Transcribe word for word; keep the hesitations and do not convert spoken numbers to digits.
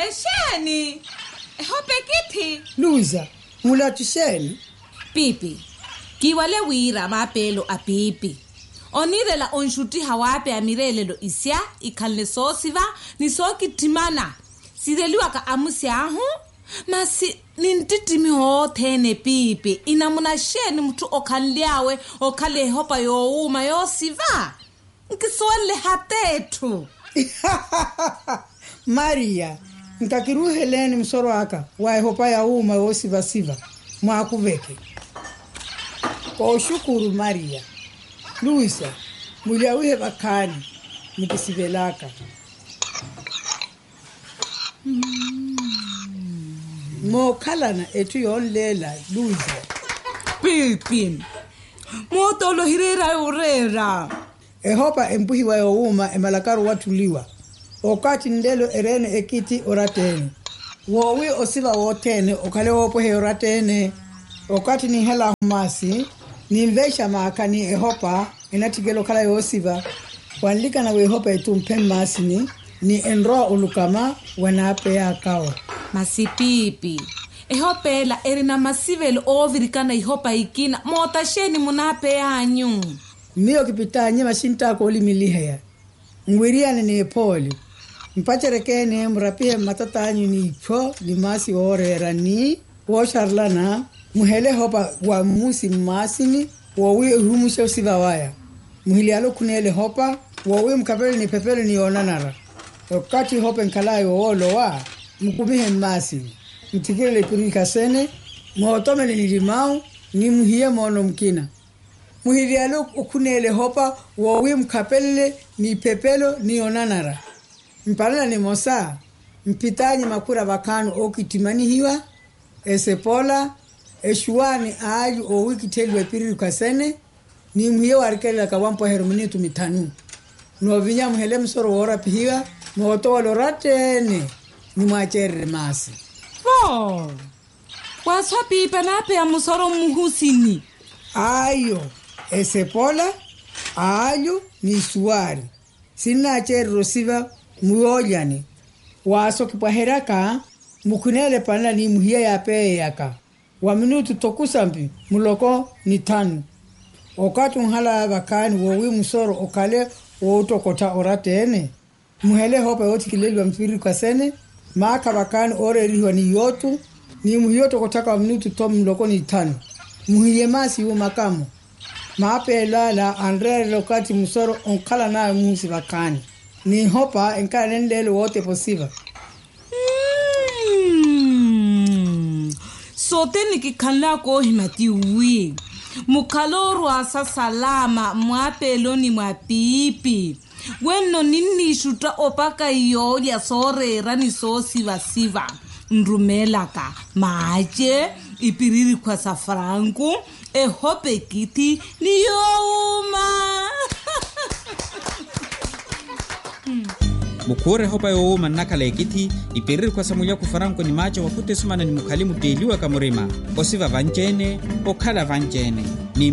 Esheni. Hope kithi. Luza, mula tusheni. Pipi. Kiwale wira mapelo a pipi. Onirela onshuti hawape amirelelo isya ikalne sosiva ni soki timana. Sideliwa ka amusi ahu. Masi nintitimi hothene pipi. Inamuna sheni mtu okanliawe okale hopa yo uma yo siva. Nkiswele hatetu. Maria, nkakiruheleni msoro aka. Wae hopa ya uma yo siva siva. Mwakuveke. Kwa shukuru Maria. Luisa, mulia uhe bakani. Nikisivelaka. Mm. Mo kalana etu yon lela, Luisa. Pipi. Mo tolo hirera urera. Ehopa empuhi wa youma emalakaru watuliwa. Okati ndelo erene ekiti oratene. Wowi osiva wotene okale wopo he oratene. Okati ni hela humasi. Ni mvesha maakani ehopa enatigelo kala yosiva. Wanlika na wehopa etu mpemmasini. Ni enroa ulukama wanape ya kao. Masipipi. Ehopela erina masivelo ovirikana ihopa ikina. Mota sheni munape ya anyu. Miyo kipita nye mashinta koli milihaya. Ngwiriane ni poli. Mpacherekene mrapie matata anyu ni icho limasi orera ni washarlana muhele hopa wa musi masini wawi humusha usiva waya. Muhili alo kunele hopa wawi mkapele ni pepele ni onanara. Wakati hopa nkalayo olo wa mkumihe masini. Mtikile purika sene mwotome ni limau ni muhiye mono mkina. Muhili alo kunele hopa wawi mkapele ni pepelo ni onanara. Mpalana ni mosa, mpitanyi makura bakanu okitimani hiwa, esepola, eshuani aaju o wiki telwe piriru kasene, ni mhiyo warikele kawampo heruminitu mitanu. Nuovinya mhele msoro wora pihiwa, mwotowa loratene, ni mwachere masi. Oh, waswa pipa nape ya msoro muhusini. Ayo, esepola, aaju ni suari. Sina achere rosiva, muojani waso kipaheraka mukunele pana ni muhia ya peye yaka wa minutu tokusampi muloko ni tanu okatu nhala bakani wowi musoro okale wotokota oratene muhele hope oti kilelwa mpiri kwa sene maka bakani ore riwa ni yotu ni muhiyoto kotaka wa minutu tom muloko ni tanu muhiye masi yu makamu maape lala andre lokati musoro onkala na musi bakani ni hopa enka nendele wote posiva. Mm. Sote nikikanla ko himati wi. Mukaloru asa salama mwapelo ni mwapipi. Weno nini shuta opaka iyo ya sore rani so siva siva. Nrumelaka maaje ipiriri kwa safrangu e hope kiti ni youma. Mukure hopa yo manaka lekiti ipiriri kwa samulia kufaranko ni macho wakute sumana ni mukalimu deliwa kamurima osiva vanjene okala vanjene.